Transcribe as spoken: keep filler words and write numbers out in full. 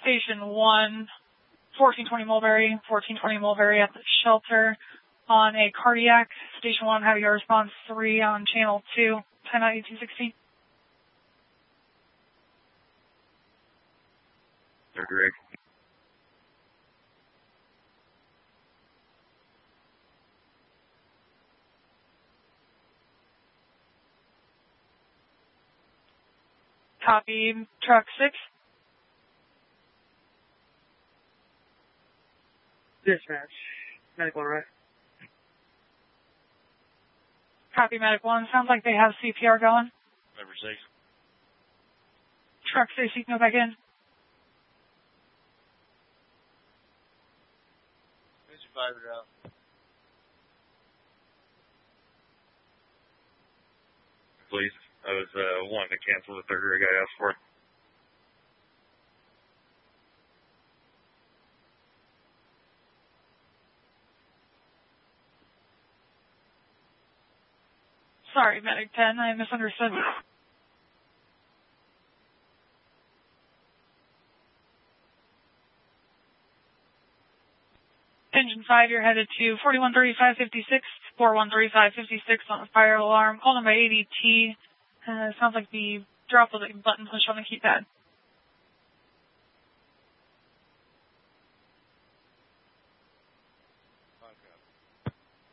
Station one, fourteen twenty Mulberry, fourteen twenty Mulberry at the shelter on a cardiac. Station one, have your response three on channel two, ten ninety-two sixty. Third rig. Copy, truck six. Dispatch, medic one, right? Copy, medic one. Sounds like they have C P R going. Number six. Truck six, you can go back in. Where's your fiber out? Please. I was uh, wanting to cancel the third rig I asked for. Sorry, medic ten, I misunderstood. Engine five, you're headed to forty-one thirty-five fifty-six, forty-one thirty-five fifty-six on the fire alarm. Call number eighty T. Uh, sounds like the drop of the button push on the keypad.